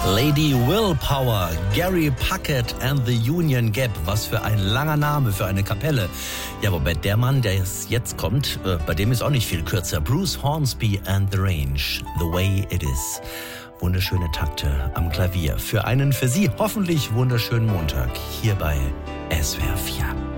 Lady Willpower, Gary Puckett and the Union Gap. Was für ein langer Name für eine Kapelle. Ja, wobei der Mann, der jetzt kommt, bei dem ist auch nicht viel kürzer. Bruce Hornsby and the Range, The Way It Is. Wunderschöne Takte am Klavier. Für Sie hoffentlich wunderschönen Montag hier bei SWR 4.